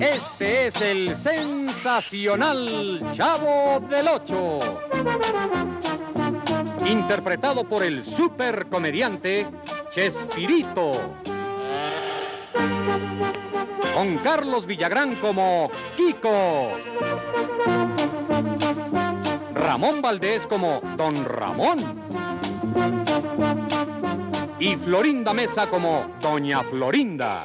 Este es el sensacional Chavo del Ocho, interpretado por el supercomediante Chespirito, con Carlos Villagrán como Kiko, Ramón Valdés como Don Ramón y Florinda Mesa como Doña Florinda.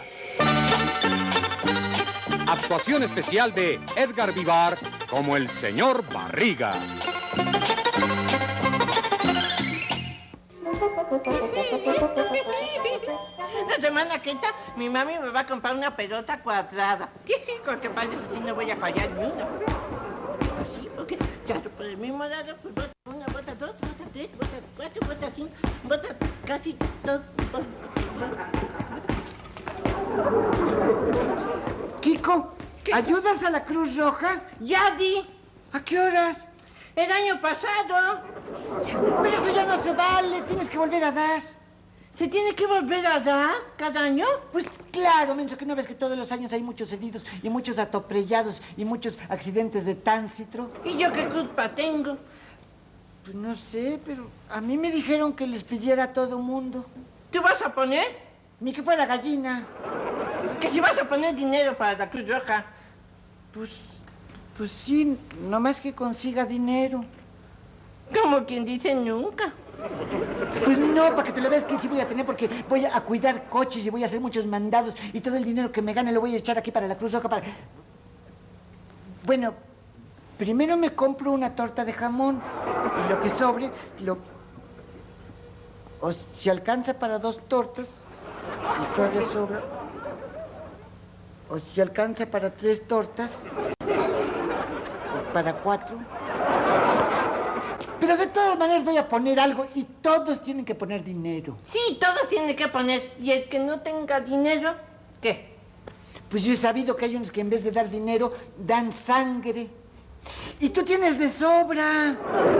Actuación especial de Edgar Vivar como el señor Barriga. La semana que entra, mi mami me va a comprar una pelota cuadrada. Porque parece así no voy a fallar ni una. Así, porque ya por el mismo lado, pues bota una, bota dos, bota tres, bota cuatro, bota cinco, bota casi todo. Kiko, ¿qué? ¿Ayudas a la Cruz Roja? ¡Ya di! ¿A qué horas? El año pasado. Pero eso ya no se vale, tienes que volver a dar. ¿Se tiene que volver a dar cada año? Pues claro, menso, que no ves que todos los años hay muchos heridos y muchos atoprellados y muchos accidentes de tránsito. ¿Y yo qué culpa tengo? Pues no sé, pero a mí me dijeron que les pidiera a todo mundo. ¿Tú vas a poner? Ni que fuera gallina. Que si vas a poner dinero para la Cruz Roja. Pues sí, nomás que consiga dinero. Como quien dice nunca. Pues no, para que te lo veas que sí voy a tener, porque voy a cuidar coches y voy a hacer muchos mandados y todo el dinero que me gane lo voy a echar aquí para la Cruz Roja para... Bueno, primero me compro una torta de jamón y lo que sobre, o si alcanza para 2 tortas y todavía sobra, o si alcanza para 3 tortas, o para 4... Pero de todas maneras voy a poner algo y todos tienen que poner dinero. Sí, todos tienen que poner. Y el que no tenga dinero, ¿qué? Pues yo he sabido que hay unos que en vez de dar dinero, dan sangre. Y tú tienes de sobra.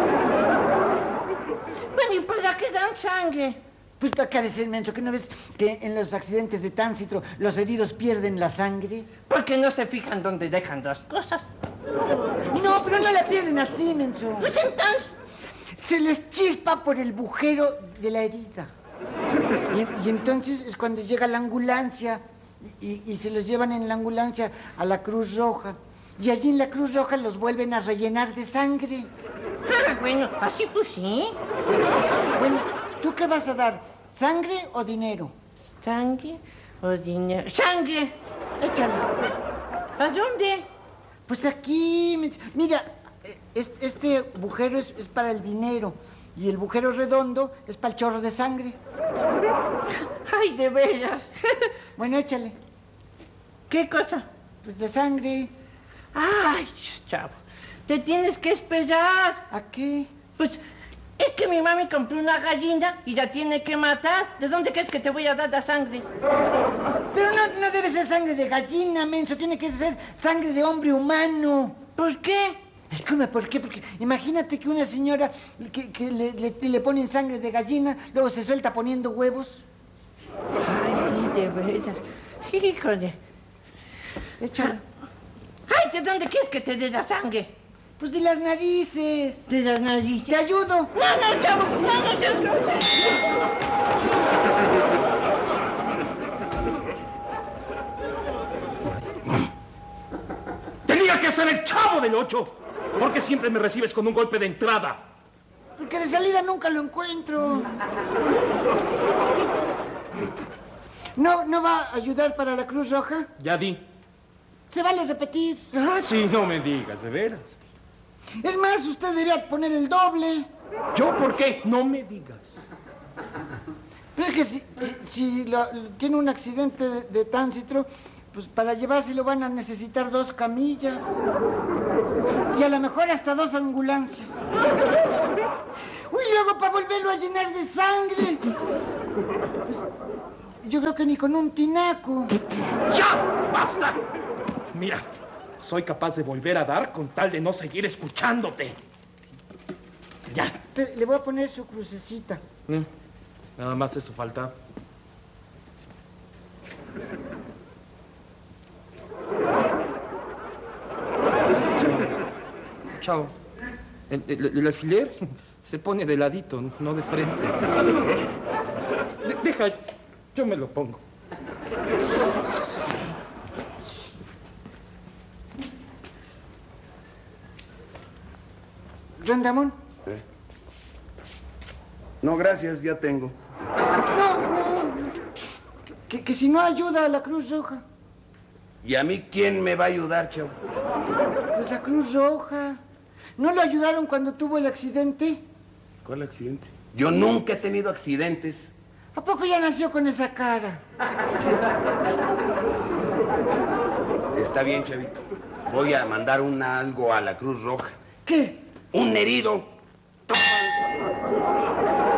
Bueno, ¿y para qué dan sangre? Pues para qué decir, menso, ¿que no ves que en los accidentes de tránsito los heridos pierden la sangre? Porque no se fijan dónde dejan las cosas. No, pero no la pierden así, menso. Pues entonces... Se les chispa por el bujero de la herida. Y entonces es cuando llega la ambulancia y se los llevan en la ambulancia a la Cruz Roja. Y allí en la Cruz Roja los vuelven a rellenar de sangre. Ah, bueno, así pues sí. Bueno, ¿tú qué vas a dar? ¿Sangre o dinero? ¿Sangre o dinero? ¡Sangre! Échale. ¿A dónde? Pues aquí, mira, este bujero es para el dinero y el bujero redondo es para el chorro de sangre. ¡Ay, de veras! Bueno, échale. ¿Qué cosa? Pues de sangre. ¡Ay, chavo! Te tienes que esperar. ¿A qué? Pues es que mi mami compró una gallina y la tiene que matar. ¿De dónde crees que te voy a dar la sangre? Pero no debe ser sangre de gallina, menso. Tiene que ser sangre de hombre humano. ¿Por qué? ¿Cómo? ¿Por qué? Porque imagínate que una señora que le ponen sangre de gallina, luego se suelta poniendo huevos. Ay, sí, de veras. Híjole. Échale. Ay, ¿de dónde quieres que te dé la sangre? Pues de las narices. ¿De las narices? ¿Te ayudo? No, chavo, no, chavo. Tenía que ser el Chavo del Ocho. ¿Por qué siempre me recibes con un golpe de entrada? Porque de salida nunca lo encuentro. ¿No va a ayudar para la Cruz Roja? Ya di. Se vale repetir. Ah, sí, no me digas, de veras. Es más, usted debería poner el doble. ¿Yo por qué? No me digas. Pues es que si tiene un accidente de tránsito, pues para llevárselo van a necesitar 2 camillas. Y a lo mejor hasta 2 ambulancias. Uy, luego para volverlo a llenar de sangre. Pues, yo creo que ni con un tinaco. ¡Ya! ¡Basta! Mira, soy capaz de volver a dar con tal de no seguir escuchándote. Ya. Pero le voy a poner su crucecita. Nada más eso falta. Chao. El alfiler se pone de ladito, no de frente. Deja, yo me lo pongo. ¿Rondamón? No, gracias, ya tengo. No. Que si no ayuda a la Cruz Roja. ¿Y a mí quién me va a ayudar, chavo? Pues la Cruz Roja. ¿No lo ayudaron cuando tuvo el accidente? ¿Cuál accidente? Yo nunca he tenido accidentes. ¿A poco ya nació con esa cara? Está bien, chavito. Voy a mandar algo a la Cruz Roja. ¿Qué? Un herido.